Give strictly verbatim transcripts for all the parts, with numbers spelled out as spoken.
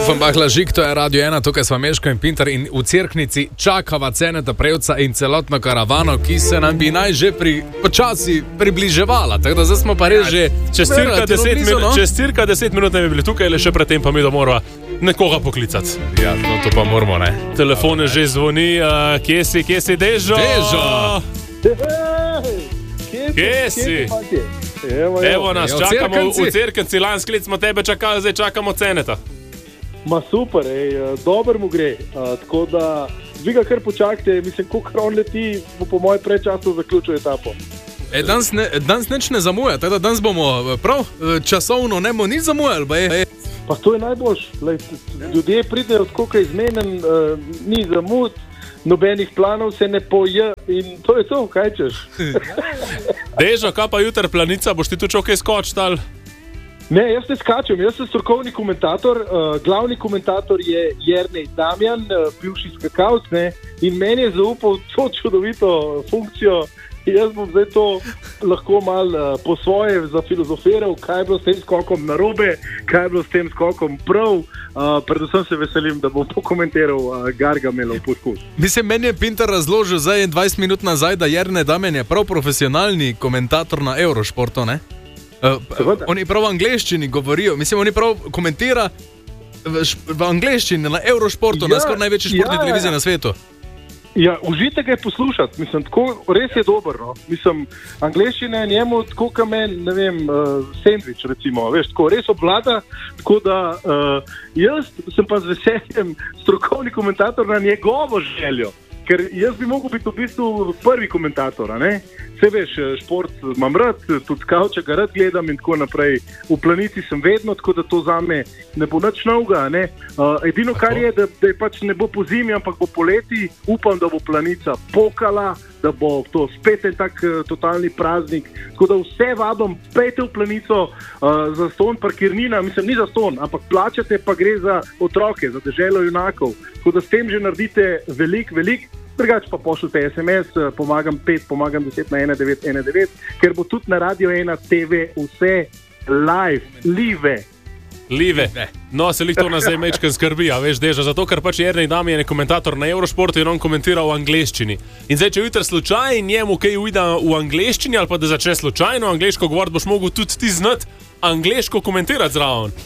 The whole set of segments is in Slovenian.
Offenbach Žig, to je Radio ena, tukaj smo Meško in Pintar in v Cerknici čakava Ceneta Prevca in celotno karavano, ki se nam bi naj že pri, počasi približevala. Tako da zdaj smo pa res že čez cirka deset minut, no? Čez cirka deset minut ne bi bili tukaj, le še predtem pa mi da morava nekoga poklicati. Ja, no to pa moramo, ne. Telefone že zvoni, uh, kje si, kje si, Dežo? Dežo! Kje si? Evo, evo. Evo nas, Evo, čakamo Cerknici. v Cerknici, lanski let smo tebe čakali, zdaj čakamo Ceneta. Ma super, ej, dober mu gre, uh, tako da vi ga kar počakajte, mislim, koliko on leti, bo po mojem predčasu zaključil etapo. E, danes, ne, danes nič ne zamuja, teda danes bomo prav časovno ne bomo nič zamujali, ba je. Pa to je najboljš, lej, ljudje pridejo koliko izmenen, uh, ni zamud, nobenih planov se ne poje in to je to, kaj češ. Dežo, kaj pa jutr Planica, boš ti tu čokaj skočiti ali? Ne, jaz ne skačem, jaz sem strokovni komentator, uh, glavni komentator je Jernej Damjan, uh, bivši skakalc, ne, in meni je zaupal to čudovito funkcijo. Jaz bom zdaj to lahko malo uh, po svoje zafilozofiral, kaj je bilo s tem skokom narobe, kaj je bilo s tem skokom prav. Uh, predvsem se veselim, da bom pokomentiral uh, Gargamelov poskus. Mislim, meni je Pintar razložil zdaj dvajset minut nazaj, da Jernej Damjan je prav profesionalni komentator na Eurošportu, ne? Uh, oni prav v angleščini govorijo, mislim, oni prav komentira v, v angleščini na Eurošportu, ja, na skoraj največji športni ja, televiziji ja. na svetu. Ja, užite ga je poslušati, mislim, tako res je dober, no. Mislim, angleščina je njemu tako kamen, ne vem, uh, sendvič recimo, veš, tako res obvlada, tako da uh, jaz sem pa z veseljem strokovni komentator na njegovo željo, ker jaz bi mogel biti v bistvu prvi komentator, a ne? Vse veš, šport imam rad, tudi skavča ga rad gledam in tako naprej. V Planici sem vedno, tako da to zame ne bo nič novega, ne? Uh, edino, kar je, da, da je pač ne bo po zimi, ampak bo poleti, upam, da bo Planica pokala, da bo to spet en tak uh, totalni praznik. Tako da vse vabam, pejte v Planico uh, za ston parkirnina, mislim, ni za ston, ampak plačate, pa gre za otroke, za deželo junakov. Tako da s tem že naredite velik, velik. Drugače pa pošljite es em es, pomagam pet, pomagam deset na ena devet ena devet, ker bo tudi na Radio ena te ve vse live, live. Live. No, se lih to nas zdaj mečken skrbi, a veš, Deža, zato ker pač Jernej Damjan je komentator na Eurošportu in on komentira v angleščini. In zdaj, če jutri slučaj njemu kaj uida v angleščini ali pa da začne slučajno angleško govoriti, boš mogel tudi ti znati angleško komentirati zraven.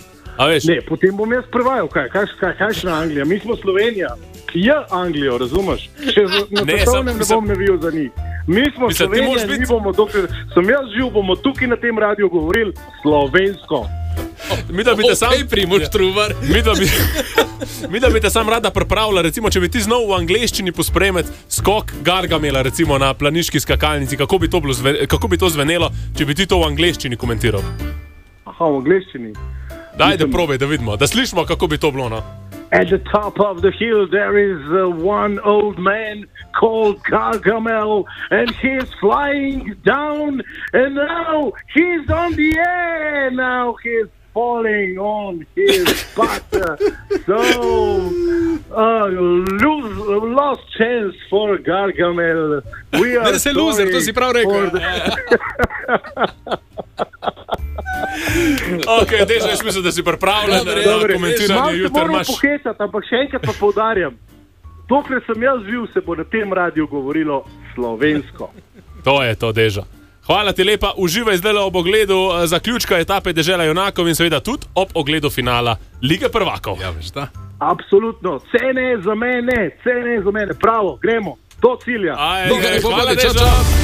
A veš? Ne, potem bom jaz prevajal, kaj, kaj, kaj, kaj še na Anglija, mi smo Slovenija. Ja, Anglijo, razumeš? Še na svetovnem ne bom navijal za njih. Mi smo mislim, Slovenija, biti... mi bomo, dokler sem jaz živ, bomo tukaj na tem radiju govorili slovensko. Mi da bi te sam primož truvar. Mi da bi Mi da bi te sam rada pripravila, recimo, če bi ti znal v angleščini pospremeti skok Gargamela, recimo na planiški skakalnici, kako bi to bilo zve... kako bi to zvenelo, če bi ti to v angleščini komentiral? Aha, v angleščini. Daj, da probaj, da vidimo, da slišimo, kako bi to bilo, no. At the top of the hill there is uh, one old man called Gargamel, and he's flying down, and now he's on the air, now he's falling on his butt. So, uh, lose, lost chance for Gargamel. We are ne se loser, to si prav rekel. Ok, Deža, jaz mislim, da si pripravljen na komentiranje jutri. Malo se moram pohecati, ampak še enkrat pa poudarjam. Dokler sem jaz živ, se bo na tem radiju govorilo slovensko. To je to, Deža. Hvala ti lepa, uživaj zdaj ob ogledu zaključka etape Dežela junakov in seveda tudi ob ogledu finala Lige prvakov. Ja, veš, da? Absolutno, cene za mene, cene za mene, pravo, gremo, do cilja. Aj, do hvala, Deža.